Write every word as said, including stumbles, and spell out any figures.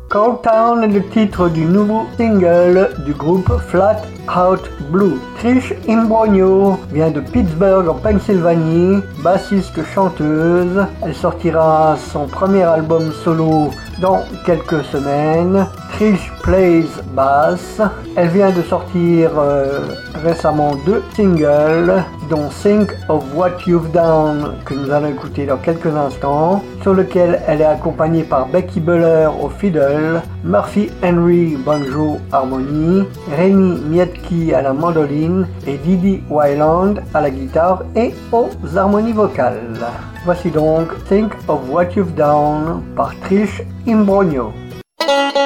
Cold Town est le titre du nouveau single du groupe Flat Out Blue. Trish Imbrogno vient de Pittsburgh en Pennsylvanie, bassiste-chanteuse. Elle sortira son premier album solo dans quelques semaines. Trish Plays Bass. Elle vient de sortir euh, récemment deux singles, dont Think of What You've Done, que nous allons écouter dans quelques instants, sur lequel elle est accompagnée par Becky Buller au fiddle, Murphy Henry banjo harmonie, Rémi Mietki à la mandoline et Didi Wyland à la guitare et aux harmonies vocales. Voici donc Think of What You've Done par Trish Imbrogno.